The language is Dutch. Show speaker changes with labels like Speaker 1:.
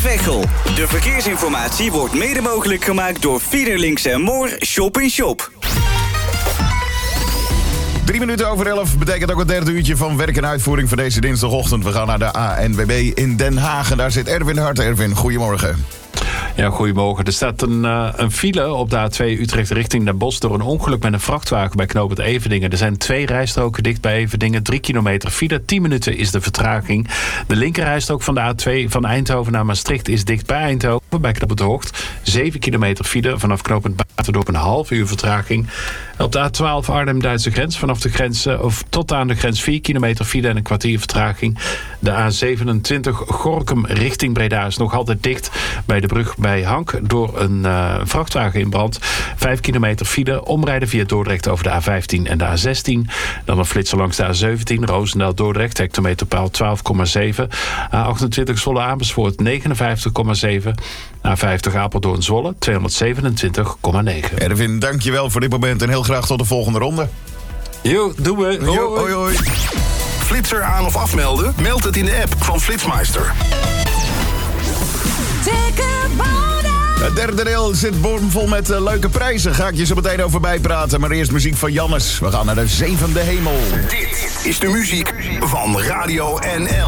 Speaker 1: Veghel. De verkeersinformatie wordt mede mogelijk gemaakt door Fiederlinks en Moor Shop in Shop.
Speaker 2: 3 minuten over 11 betekent ook het derde uurtje van werk en uitvoering van deze dinsdagochtend. We gaan naar de ANWB in Den Haag en daar zit Erwin Hart. Erwin, goedemorgen.
Speaker 3: Ja, goedemorgen. Er staat een file op de A2 Utrecht richting Den Bosch door een ongeluk met een vrachtwagen bij knooppunt Everdingen. Er zijn 2 rijstroken dicht bij Everdingen, 3 kilometer file. 10 minuten is de vertraging. De linkerrijstrook van de A2 van Eindhoven naar Maastricht is dicht bij Eindhoven, bij knooppunt De Hocht. 7 kilometer file vanaf knooppunt Baterdorp, een half uur vertraging. Op de A12 Arnhem-Duitse grens, vanaf de grens tot aan de grens 4 kilometer file en een kwartier vertraging. De A27 Gorinchem richting Breda is nog altijd dicht bij de brug bij Hank door een vrachtwagen in brand. 5 kilometer file, omrijden via Dordrecht over de A15 en de A16. Dan een flitser langs de A17 Roosendaal-Dordrecht, hectometerpaal 12,7. A28 Zwolle-Amersfoort 59,7. A50 Apeldoorn-Zwolle 227,9.
Speaker 2: Erwin, dankjewel voor dit moment en heel graag tot de volgende ronde.
Speaker 3: Jo, doen we.
Speaker 2: Hoi, hoi.
Speaker 4: Flitser aan of afmelden? Meld het in de app van Flitsmeister.
Speaker 2: Het derde deel zit bomvol met leuke prijzen. Ga ik je zo meteen over bijpraten. Maar eerst muziek van Jannes. We gaan naar de 7e hemel.
Speaker 4: Dit is de muziek van Radio NL.